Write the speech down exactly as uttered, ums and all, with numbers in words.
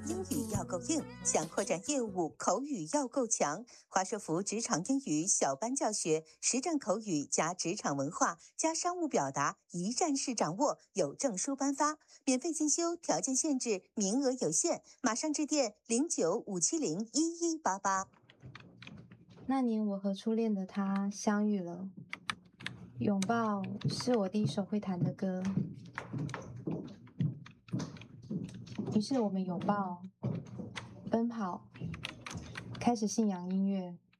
英语要够硬，想扩展业务，口语要够强。华硕福职场英语小班教学，实战口语加职场文化加商务表达，一站式掌握，有证书颁发，免费进修，条件限制，名额有限，马上致电零九五七零一一八八。 那年我和初恋的他相遇了，拥抱是我第一首会弹的歌，于是我们拥抱、奔跑，开始信仰音乐。